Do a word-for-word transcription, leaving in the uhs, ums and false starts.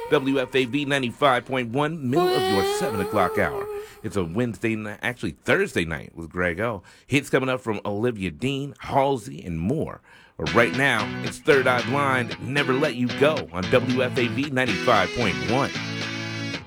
W F A V ninety-five point one, middle of your seven o'clock hour. It's a Wednesday night, actually Thursday night with Greg O. Hits coming up from Olivia Dean, Halsey, and more. But right now, it's Third Eye Blind, Never Let You Go on W F A V ninety-five point one.